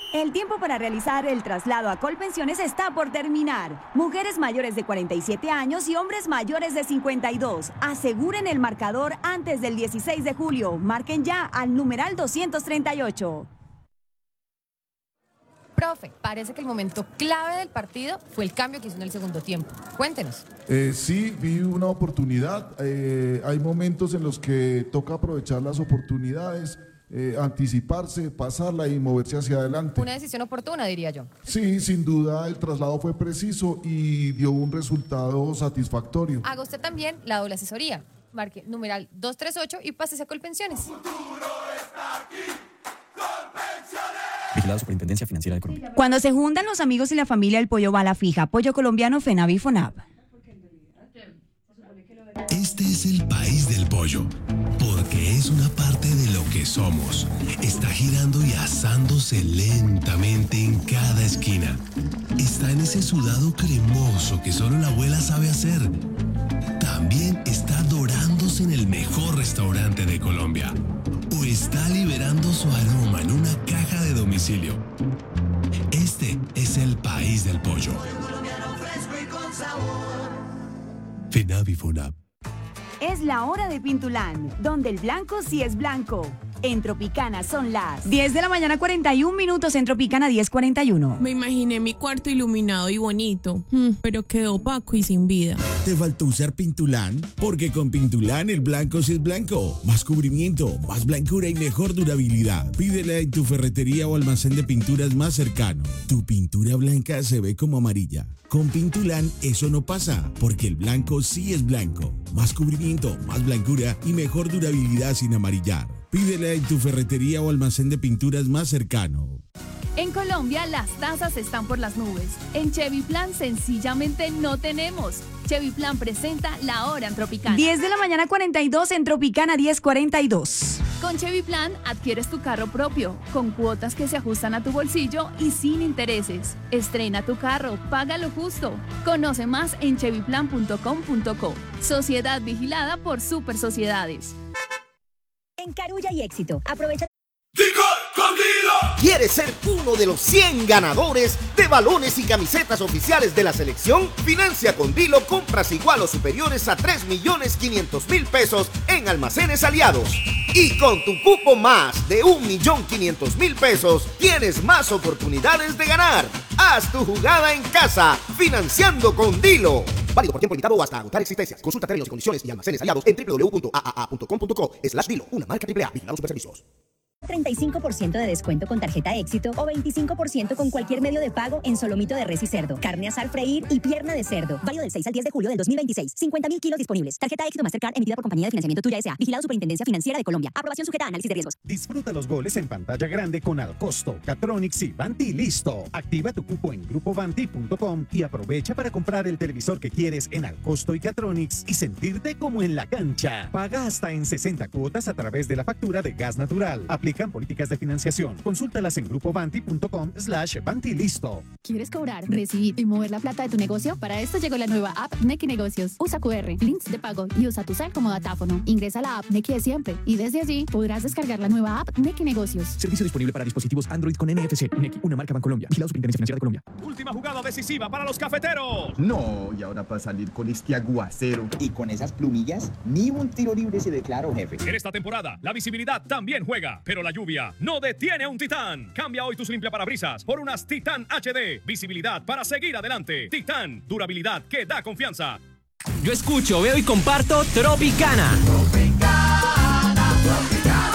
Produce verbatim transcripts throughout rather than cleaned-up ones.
El tiempo para realizar el traslado a Colpensiones está por terminar. Mujeres mayores de cuarenta y siete años y hombres mayores de cincuenta y dos. Aseguren el marcador antes del dieciséis de julio. Marquen ya al numeral doscientos treinta y ocho. Profe, parece que el momento clave del partido fue el cambio que hizo en el segundo tiempo. Cuéntenos. Eh, sí, vi una oportunidad. Eh, hay momentos en los que toca aprovechar las oportunidades. Eh, anticiparse, pasarla y moverse hacia adelante. Una decisión oportuna, diría yo. Sí, sin duda el traslado fue preciso y dio un resultado satisfactorio. Haga usted también la doble asesoría. Marque numeral doscientos treinta y ocho y pásese a Colpensiones. Vigilado Superintendencia Financiera de Colombia. Cuando se juntan los amigos y la familia, el pollo va a la fija. Pollo colombiano, FENAVI, FONAV. Este es el país del pollo, porque es una parte de lo que somos. Está girando y asándose lentamente en cada esquina. Está en ese sudado cremoso que solo la abuela sabe hacer. También está dorándose en el mejor restaurante de Colombia. O está liberando su aroma en una caja de domicilio. Este es el país del pollo. FENAVI, FONAV. Es la hora de Pintulán, donde el blanco sí es blanco. En Tropicana son las diez de la mañana, cuarenta y un minutos. En Tropicana, diez cuarenta y uno. Me imaginé mi cuarto iluminado y bonito, pero quedó opaco y sin vida. ¿Te faltó usar Pintulán? Porque con Pintulán el blanco sí es blanco. Más cubrimiento, más blancura y mejor durabilidad. Pídela en tu ferretería o almacén de pinturas más cercano. Tu pintura blanca se ve como amarilla. Con Pintulán eso no pasa, porque el blanco sí es blanco. Más cubrimiento, más blancura y mejor durabilidad sin amarillar. Pídela en tu ferretería o almacén de pinturas más cercano. En Colombia las tasas están por las nubes. En Chevy Plan sencillamente no tenemos. Chevy Plan presenta la hora en Tropicana. diez de la mañana, cuarenta y dos. En Tropicana, diez cuarenta y dos. Con Chevy Plan adquieres tu carro propio, con cuotas que se ajustan a tu bolsillo y sin intereses. Estrena tu carro, paga lo justo. Conoce más en chevy plan punto com punto co. Sociedad vigilada por Super Sociedades. En Carulla y Éxito, aprovecha. ¿Quieres ser uno de los cien ganadores de balones y camisetas oficiales de la selección? Financia con Dilo compras igual o superiores a tres millones quinientos mil pesos en almacenes aliados. Y con tu cupo más de un millón quinientos mil pesos, tienes más oportunidades de ganar. Haz tu jugada en casa, financiando con Dilo. Válido por tiempo limitado o hasta agotar existencias. Consulta términos y condiciones y almacenes aliados en doble u doble u doble u punto a a a punto com punto co slash Dilo. Una marca triple A. Vigilado Superservicios. treinta y cinco por ciento de descuento con tarjeta Éxito o veinticinco por ciento con cualquier medio de pago en solomito de res y cerdo, carne asar freír y pierna de cerdo. Válido del seis al diez de julio del dos mil veintiséis. cincuenta mil kilos disponibles. Tarjeta Éxito Mastercard emitida por Compañía de Financiamiento Tuya S A. Vigilado Superintendencia Financiera de Colombia. Aprobación sujeta a análisis de riesgos. Disfruta los goles en pantalla grande con Alcosto, Catronics y Vanti Listo. Activa tu cupo en grupo vanti punto com y aprovecha para comprar el televisor que quieres en Alcosto y Catronics y sentirte como en la cancha. Paga hasta en sesenta cuotas a través de la factura de gas natural. Aplican políticas de financiación. Consúltalas en grupo vanti punto com slash vanti listo. ¿Quieres cobrar, recibir y mover la plata de tu negocio? Para esto llegó la nueva app Nequi Negocios. Usa cu erre, links de pago y usa tu cel como datáfono. Ingresa a la app Nequi de siempre y desde allí podrás descargar la nueva app Nequi Negocios. Servicio disponible para dispositivos Android con N F C. Nequi, una marca Bancolombia. Vigilado Superintendencia Financiera de Colombia. Última jugada decisiva para los cafeteros. No, y ahora para salir con este aguacero. Y con esas plumillas, ni un tiro libre se declaró, jefe. En esta temporada, la visibilidad también juega, pero la lluvia no detiene a un Titán. Cambia hoy tus limpiaparabrisas por unas Titán H D. Visibilidad para seguir adelante. Titán, durabilidad que da confianza. Yo escucho, veo y comparto Tropicana. Tropicana, Tropicana.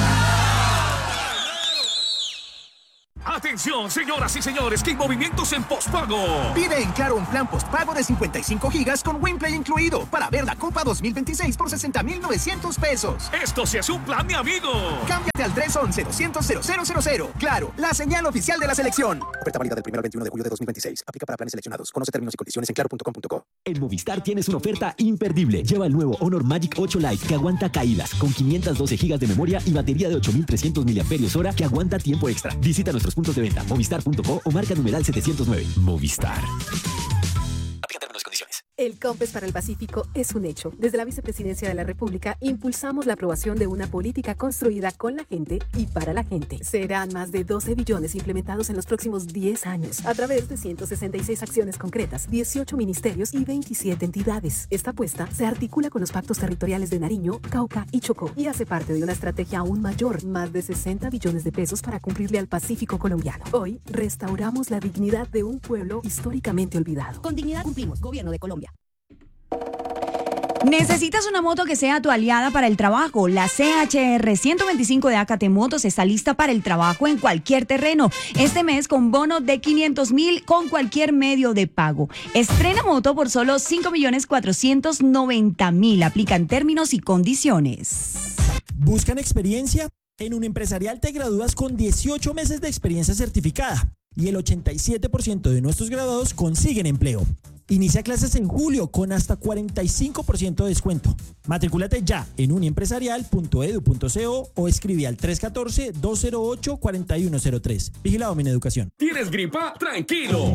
Atención, señoras y señores, que hay movimientos en postpago. Pide en Claro un plan postpago de cincuenta y cinco gigas con Winplay incluido para ver la Copa dos mil veintiséis por sesenta mil novecientos pesos. Esto sí es un plan, mi amigo. Cámbiate al tres once, doscientos, cero cero cero cero. Claro, la señal oficial de la selección. Oferta válida del primero al veintiuno de julio de dos mil veintiséis. Aplica para planes seleccionados. Conoce términos y condiciones en claro punto com punto co. En Movistar tienes una oferta imperdible. Lleva el nuevo Honor Magic ocho Lite que aguanta caídas con quinientas doce gigas de memoria y batería de ocho mil trescientos miliamperios hora que aguanta tiempo extra. Visita nuestros puntos de venta movistar punto co o marca numeral setecientos nueve. Movistar. Aplica términos y condiciones. El COMPES para el Pacífico es un hecho. Desde la Vicepresidencia de la República impulsamos la aprobación de una política construida con la gente y para la gente. Serán más de doce billones implementados en los próximos diez años a través de ciento sesenta y seis acciones concretas, dieciocho ministerios y veintisiete entidades. Esta apuesta se articula con los pactos territoriales de Nariño, Cauca y Chocó y hace parte de una estrategia aún mayor, más de sesenta billones de pesos para cumplirle al Pacífico colombiano. Hoy restauramos la dignidad de un pueblo históricamente olvidado. Con dignidad cumplimos, Gobierno de Colombia. ¿Necesitas una moto que sea tu aliada para el trabajo? La C H R ciento veinticinco de Acate Motos está lista para el trabajo en cualquier terreno. Este mes con bono de quinientos mil con cualquier medio de pago. Estrena moto por solo cinco millones cuatrocientos noventa mil. Aplican términos y condiciones. ¿Buscan experiencia? En Unimpresarial te gradúas con dieciocho meses de experiencia certificada y el ochenta y siete por ciento de nuestros graduados consiguen empleo. Inicia clases en julio con hasta cuarenta y cinco por ciento de descuento. Matrículate ya en uniempresarial punto edu punto co o escribe al tres uno cuatro, dos cero ocho, cuatro uno cero tres. Vigilado Mineducación. ¿Tienes gripa? Tranquilo.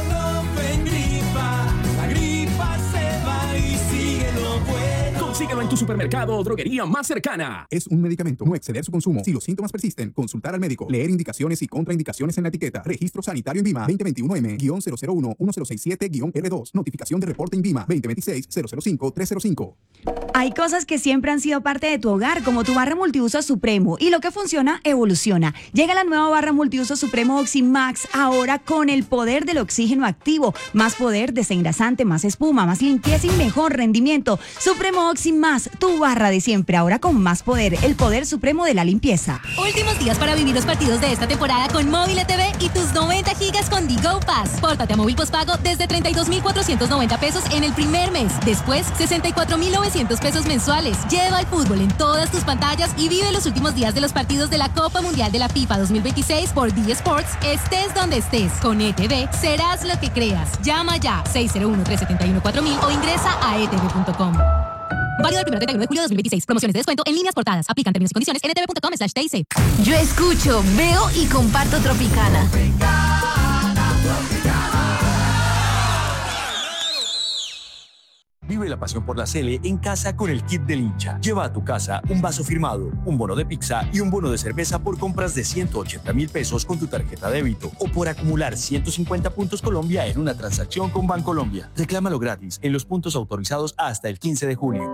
La gripa se va y sigue lo bueno. Consíguelo en tu supermercado o droguería más cercana. Es un medicamento. No exceder su consumo. Si los síntomas persisten, consultar al médico. Leer indicaciones y contraindicaciones en la etiqueta. Registro sanitario INVIMA veinte veintiuno M cero cero uno uno cero seis siete R dos. Notificación de reporte INVIMA veinte veintiséis cero cero cinco tres cero cinco. Hay cosas que siempre han sido parte de tu hogar, como tu barra multiuso Supremo, y lo que funciona, evoluciona. Llega la nueva barra multiuso Supremo Oximax, ahora con el poder del oxígeno activo. Más poder, desengrasante, más espuma, más limpieza y mejor rendimiento. Supremo Oximax, tu barra de siempre, ahora con más poder, el poder supremo de la limpieza. Últimos días para vivir los partidos de esta temporada con Móvil E T V y tus noventa gigas con Digo Pass. Pórtate a Móvil Postpago desde treinta y dos mil cuatrocientos noventa pesos en el primer mes. Después, sesenta y cuatro mil novecientos pesos mensuales. Lleva el fútbol en todas tus pantallas y vive los últimos días de los partidos de la Copa Mundial de la FIFA dos mil veintiséis por D Sports, estés donde estés. Con E T V serás lo que creas. Llama ya seis cero uno, tres siete uno, cuatro mil o ingresa a e t v punto com. Válido del primero al treinta y uno de julio de dos mil veintiséis. Promociones de descuento en líneas portadas. Aplican términos y condiciones en e t v punto com slash T I C. Yo escucho, veo y comparto Tropicana. Vive la pasión por la Cele en casa con el kit del hincha. Lleva a tu casa un vaso firmado, un bono de pizza y un bono de cerveza por compras de ciento ochenta mil pesos con tu tarjeta débito o por acumular ciento cincuenta puntos Colombia en una transacción con Bancolombia. Reclámalo gratis en los puntos autorizados hasta el quince de junio.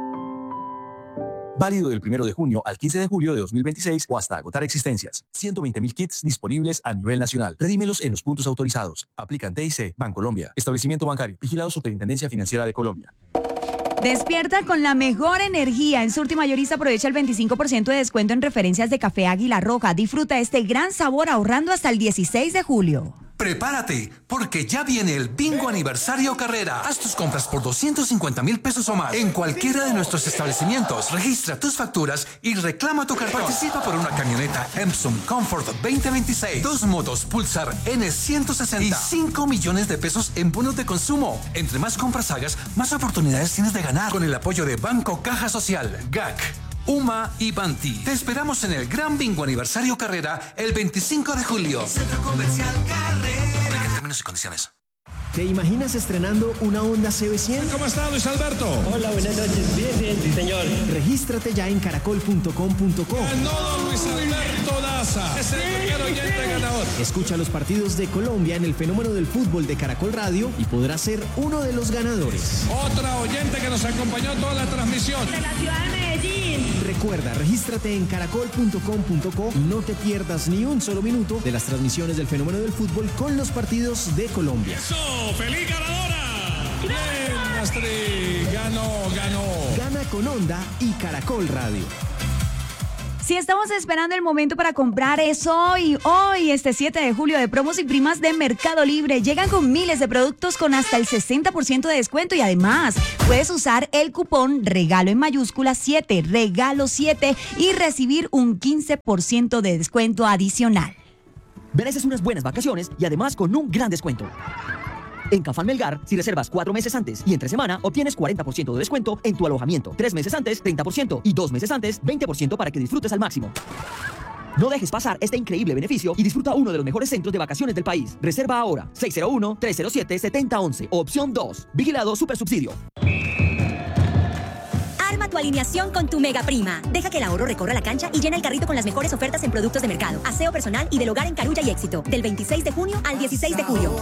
Válido del primero de junio al quince de julio de dos mil veintiséis o hasta agotar existencias. ciento veinte mil kits disponibles a nivel nacional. Redímelos en los puntos autorizados. Aplican T I C, Bancolombia. Establecimiento bancario. Vigilado Superintendencia Financiera de Colombia. Despierta con la mejor energía. En Surti Mayorista aprovecha el veinticinco por ciento de descuento en referencias de café Águila Roja. Disfruta este gran sabor ahorrando hasta el dieciséis de julio. Prepárate, porque ya viene el Bingo Aniversario Carrera. Haz tus compras por doscientos cincuenta mil pesos o más en cualquiera de nuestros establecimientos. Registra tus facturas y reclama tu cartón. Participa por una camioneta Epson Comfort veinte veintiséis, dos motos Pulsar N ciento sesenta y cinco millones de pesos en bonos de consumo. Entre más compras hagas, más oportunidades tienes de ganar. Con el apoyo de Banco Caja Social, G A C, UMA y Banti. Te esperamos en el Gran Bingo Aniversario Carrera el veinticinco de julio. Centro Comercial Carrera. En términos y condiciones. ¿Te imaginas estrenando una Honda C B cien? ¿Cómo está, Luis Alberto? Hola, buenas noches. Bien, bien, sí, señor. Regístrate ya en caracol punto com punto co. No, Luis Alberto Daza. Es el primer oyente ganador. Escucha los partidos de Colombia en el fenómeno del fútbol de Caracol Radio y podrás ser uno de los ganadores. Otra oyente que nos acompañó toda la transmisión. De la ciudad de Medellín. Recuerda, regístrate en caracol punto com punto co y no te pierdas ni un solo minuto de las transmisiones del fenómeno del fútbol con los partidos de Colombia. ¡Eso! ¡Feliz ganadora! ¡Bien, Astrid! ¡Ganó, ganó! Gana con Honda y Caracol Radio. Si estamos esperando el momento para comprar, es hoy, hoy, este siete de julio, de promos y primas de Mercado Libre. Llegan con miles de productos con hasta el sesenta por ciento de descuento y además puedes usar el cupón regalo en mayúscula siete, regalo siete y recibir un quince por ciento de descuento adicional. Mereces unas buenas vacaciones y además con un gran descuento. En Cafán Melgar, si reservas cuatro meses antes y entre semana, obtienes cuarenta por ciento de descuento en tu alojamiento. Tres meses antes, treinta por ciento y dos meses antes, veinte por ciento para que disfrutes al máximo. No dejes pasar este increíble beneficio y disfruta uno de los mejores centros de vacaciones del país. Reserva ahora seis cero uno, tres cero siete, siete cero uno uno o opción dos. Vigilado Supersubsidio. Arma tu alineación con tu Mega Prima. Deja que el ahorro recorra la cancha y llena el carrito con las mejores ofertas en productos de mercado, aseo personal y del hogar en Carulla y Éxito. Del veintiséis de junio al dieciséis de julio.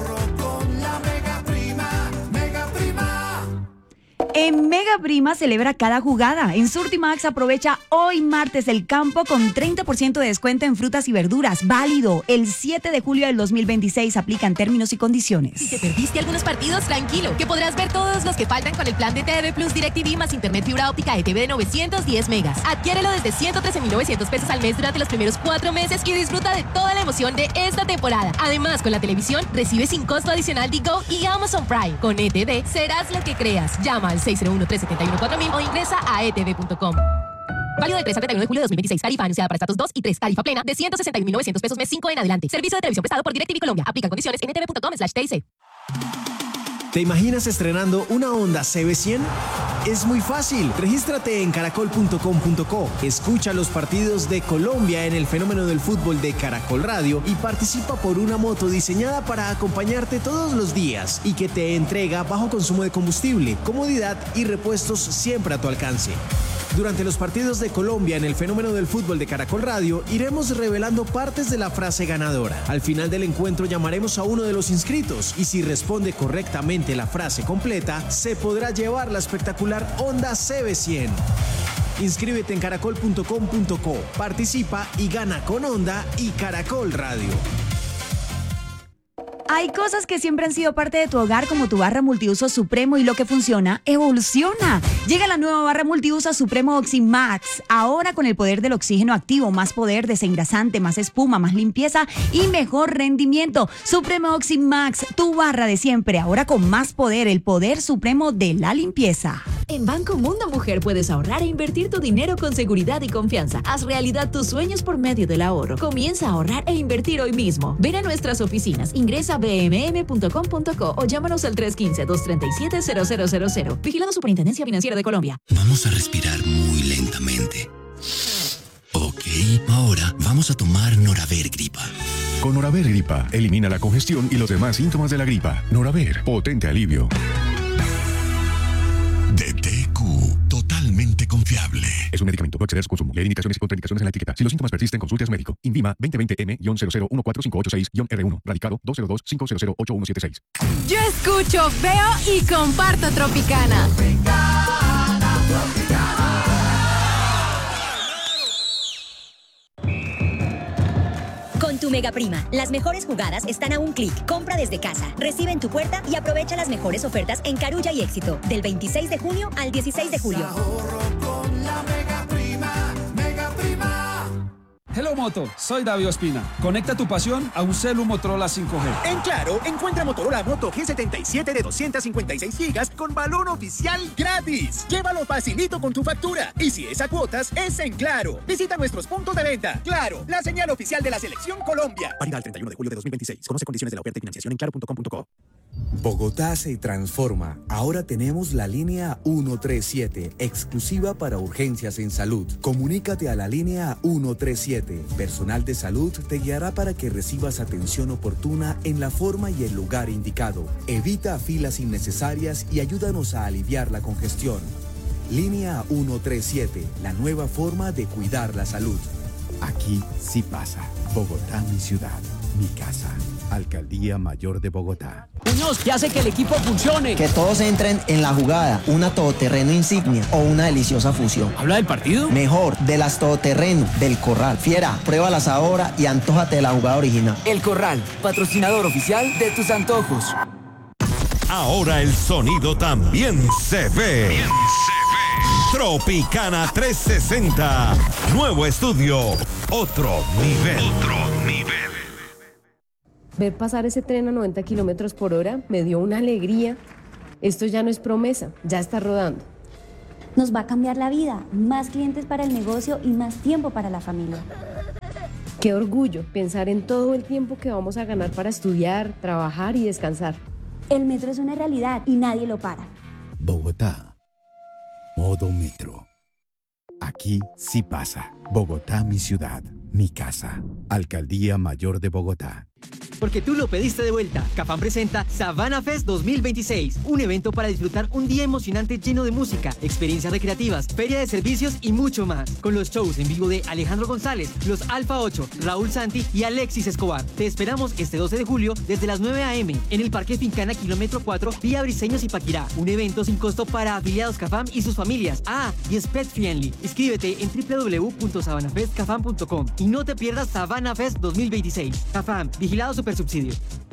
En Mega Prima celebra cada jugada. En Surtimax aprovecha hoy martes el campo con treinta por ciento de descuento en frutas y verduras. Válido el siete de julio del dos mil veintiséis. Aplican términos y condiciones. Si te perdiste algunos partidos, tranquilo, que podrás ver todos los que faltan con el plan de T V Plus DirecTV más internet fibra óptica E T V de novecientos diez megas. Adquiérelo desde ciento trece mil novecientos pesos al mes durante los primeros cuatro meses y disfruta de toda la emoción de esta temporada. Además, con la televisión, recibe sin costo adicional Digo y Amazon Prime. Con E T V, serás lo que creas. Llama al seis cero uno, tres siete uno, cuatro mil o ingresa a e t v punto com. Válido del tres al treinta y uno de julio de dos mil veintiséis. Tarifa anunciada para estatus dos y tres. Tarifa plena de ciento sesenta y un mil novecientos pesos mes cinco en adelante. Servicio de televisión prestado por DirecTV Colombia. Aplican condiciones en e t v punto com slash t c. ¿Te imaginas estrenando una Honda C B cien? Es muy fácil. Regístrate en caracol punto com punto co. Escucha los partidos de Colombia en el fenómeno del fútbol de Caracol Radio y participa por una moto diseñada para acompañarte todos los días y que te entrega bajo consumo de combustible, comodidad y repuestos siempre a tu alcance. Durante los partidos de Colombia en el fenómeno del fútbol de Caracol Radio, iremos revelando partes de la frase ganadora. Al final del encuentro llamaremos a uno de los inscritos y si responde correctamente la frase completa, se podrá llevar la espectacular Honda C B cien. Inscríbete en caracol punto com punto co, participa y gana con Honda y Caracol Radio. Hay cosas que siempre han sido parte de tu hogar, como tu barra multiuso Supremo, y lo que funciona, evoluciona. Llega la nueva barra multiuso Supremo Oxymax, ahora con el poder del oxígeno activo, más poder, desengrasante, más espuma, más limpieza y mejor rendimiento. Supremo Oxymax, tu barra de siempre, ahora con más poder, el poder supremo de la limpieza. En Banco Mundo Mujer puedes ahorrar e invertir tu dinero con seguridad y confianza. Haz realidad tus sueños por medio del ahorro. Comienza a ahorrar e invertir hoy mismo. Ven a nuestras oficinas, ingresa a b m m punto com punto co o llámanos al tres uno cinco, dos tres siete, cero cero cero cero. Vigilado Superintendencia Financiera de Colombia. Vamos a respirar muy lentamente. Ok, ahora vamos a tomar Noraver Gripa. Con Noraver Gripa, elimina la congestión y los demás síntomas de la gripa. Noraver, potente alivio. D T Q, totalmente confiable. Es un medicamento, no exceder su consumo. Leer indicaciones y contraindicaciones en la etiqueta. Si los síntomas persisten, consulte a su médico. INVIMA veinte veinte M cero cero uno cuatro cinco ocho seis R uno. Radicado dos cero dos, cinco cero cero, ocho uno siete seis. Yo escucho, veo y comparto Tropicana. Tropicana, Tropicana. Con tu Mega Prima, las mejores jugadas están a un clic. Compra desde casa, recibe en tu puerta y aprovecha las mejores ofertas en Carulla y Éxito. Del veintiséis de junio al dieciséis de julio. Con la Mega Prima, Mega Prima. Hello Moto, soy David Ospina. Conecta tu pasión a un celu Motorola cinco G. En Claro, encuentra Motorola Moto G setenta y siete de doscientos cincuenta y seis gigas con balón oficial gratis. Llévalo facilito con tu factura. Y si es a cuotas, es en Claro. Visita nuestros puntos de venta. Claro, la señal oficial de la Selección Colombia. Válida al treinta y uno de julio de dos mil veintiséis. Conoce condiciones de la oferta y financiación en claro punto com punto co. Bogotá se transforma. Ahora tenemos la línea ciento treinta y siete, exclusiva para urgencias en salud. Comunícate a la línea ciento treinta y siete. Personal de salud te guiará para que recibas atención oportuna en la forma y el lugar indicado. Evita filas innecesarias y ayúdanos a aliviar la congestión. Línea ciento treinta y siete, la nueva forma de cuidar la salud. Aquí sí pasa. Bogotá, mi ciudad, mi casa. Alcaldía Mayor de Bogotá. Muñoz, ¿qué hace que el equipo funcione? Que todos entren en la jugada, una todoterreno insignia o una deliciosa fusión. ¿Habla del partido? Mejor, de las todoterreno, del Corral. Fiera, pruébalas ahora y antójate de la jugada original. El Corral, patrocinador oficial de tus antojos. Ahora el sonido también se ve. Bien se ve. Tropicana trescientos sesenta. Nuevo estudio. Otro nivel. Otro nivel. Ver pasar ese tren a noventa kilómetros por hora me dio una alegría. Esto ya no es promesa, ya está rodando. Nos va a cambiar la vida, más clientes para el negocio y más tiempo para la familia. Qué orgullo pensar en todo el tiempo que vamos a ganar para estudiar, trabajar y descansar. El metro es una realidad y nadie lo para. Bogotá. Modo Metro. Aquí sí pasa. Bogotá, mi ciudad, mi casa. Alcaldía Mayor de Bogotá. Porque tú lo pediste de vuelta. Cafam presenta Savannah Fest dos mil veintiséis, un evento para disfrutar un día emocionante lleno de música, experiencias recreativas, feria de servicios y mucho más. Con los shows en vivo de Alejandro González, los Alfa ocho, Raúl Santi y Alexis Escobar. Te esperamos este doce de julio desde las nueve a eme en el Parque Fincana Kilómetro cuatro, vía Briseños y Paquirá. Un evento sin costo para afiliados Cafam y sus familias. Ah, y es pet friendly. Inscríbete en doble u doble u doble u punto savannah fest cafam punto com y no te pierdas Savannah Fest dos mil veintiséis. Cafam, vigilado super subsidio.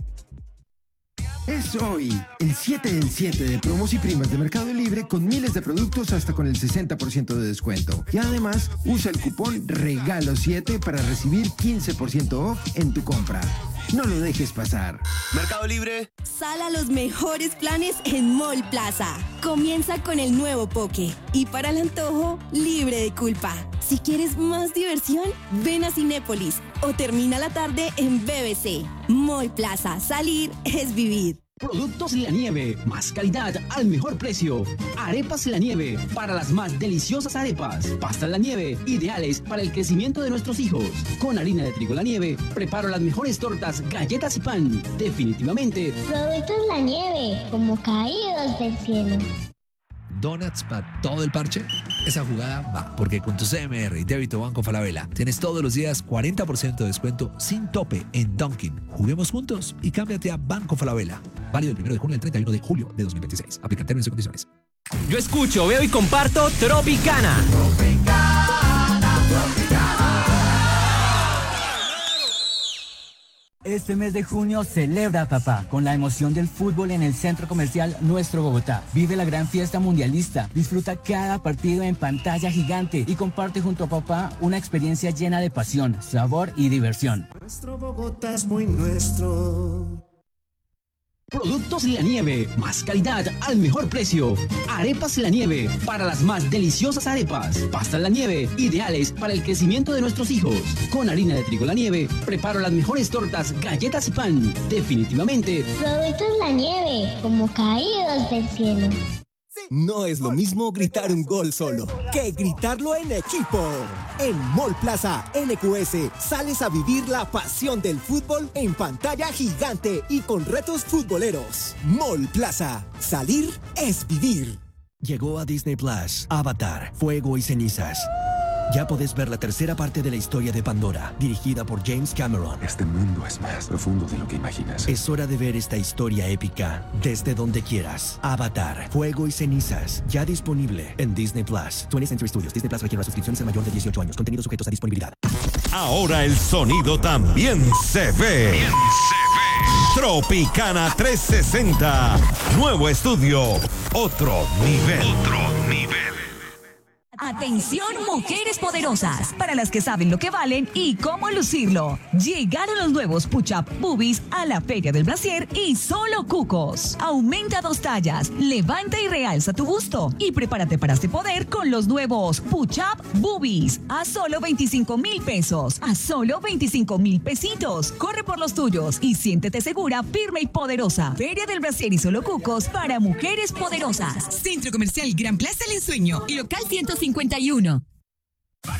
Es hoy, el siete del siete de promos y primas de Mercado Libre con miles de productos hasta con el sesenta por ciento de descuento. Y además, usa el cupón regalo siete para recibir quince por ciento off en tu compra. No lo dejes pasar. Mercado Libre. Sal a los mejores planes en Mall Plaza. Comienza con el nuevo Poke. Y para el antojo, libre de culpa. Si quieres más diversión, ven a Cinépolis o termina la tarde en B B C. Mall Plaza. Salir es vivir. Productos La Nieve, más calidad al mejor precio. Arepas La Nieve, para las más deliciosas arepas. Pastas La Nieve, ideales para el crecimiento de nuestros hijos. Con harina de trigo La Nieve, preparo las mejores tortas, galletas y pan. Definitivamente. Productos La Nieve, como caídos del cielo. Donuts para todo el parche. Esa jugada va, porque con tu C M R y débito Banco Falabella tienes todos los días cuarenta por ciento de descuento sin tope en Dunkin'. Juguemos juntos y cámbiate a Banco Falabella. Válido del primero de junio al treinta y uno de julio de dos mil veintiséis. Aplica términos y condiciones. Yo escucho, veo y comparto Tropicana. Tropicana, Tropicana. Este mes de junio celebra a papá con la emoción del fútbol en el Centro Comercial Nuestro Bogotá. Vive la gran fiesta mundialista, disfruta cada partido en pantalla gigante y comparte junto a papá una experiencia llena de pasión, sabor y diversión. Nuestro Bogotá es muy nuestro. Productos La Nieve, más calidad al mejor precio. Arepas La Nieve, para las más deliciosas arepas. Pastas La Nieve, ideales para el crecimiento de nuestros hijos. Con harina de trigo La Nieve, preparo las mejores tortas, galletas y pan. Definitivamente. Productos La Nieve, como caídos del cielo. No es lo mismo gritar un gol solo que gritarlo en equipo. En Mall Plaza N Q S sales a vivir la pasión del fútbol en pantalla gigante y con retos futboleros. Mall Plaza, salir es vivir. Llegó a Disney Plus, Avatar, Fuego y Cenizas. Ya podés ver la tercera parte de la historia de Pandora, dirigida por James Cameron. Este mundo es más profundo de lo que imaginas. Es hora de ver esta historia épica desde donde quieras. Avatar, Fuego y Cenizas, ya disponible en Disney Plus. twentieth Century Studios. Disney Plus requiere suscripciones al mayor de dieciocho años. Contenidos sujetos a disponibilidad. Ahora el sonido también se ve. Bien se ve. Tropicana trescientos sesenta. Nuevo estudio. Otro nivel. Otro nivel. Atención, mujeres poderosas, para las que saben lo que valen y cómo lucirlo. Llegaron los nuevos Push-Up Boobies a la Feria del Brasier y solo cucos. Aumenta dos tallas, levanta y realza tu busto y prepárate para este poder con los nuevos Push-Up Boobies a solo veinticinco mil pesos, a solo veinticinco mil pesitos. Corre por los tuyos y siéntete segura, firme y poderosa. Feria del Brasier y solo cucos para mujeres poderosas. Centro Comercial Gran Plaza El Ensueño y local ciento cincuenta y uno.